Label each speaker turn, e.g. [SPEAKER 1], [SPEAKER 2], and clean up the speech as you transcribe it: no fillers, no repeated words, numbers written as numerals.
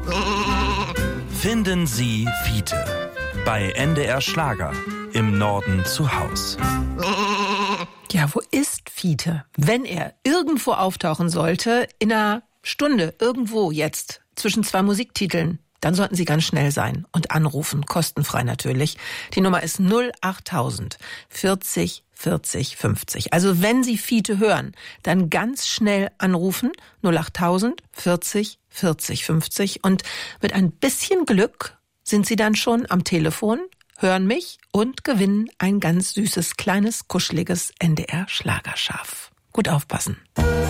[SPEAKER 1] Finden Sie Fiete bei NDR Schlager im Norden zu Haus.
[SPEAKER 2] Ja, wo ist Fiete? Wenn er irgendwo auftauchen sollte, in einer Stunde, irgendwo jetzt, zwischen zwei Musiktiteln, dann sollten Sie ganz schnell sein und anrufen, kostenfrei natürlich. Die Nummer ist 08000 40 40 50. Also wenn Sie Fiete hören, dann ganz schnell anrufen, 08000 40 40 50. Und mit ein bisschen Glück sind Sie dann schon am Telefon, hören mich und gewinnen ein ganz süßes, kleines, kuscheliges NDR-Schlagerschaf. Gut aufpassen.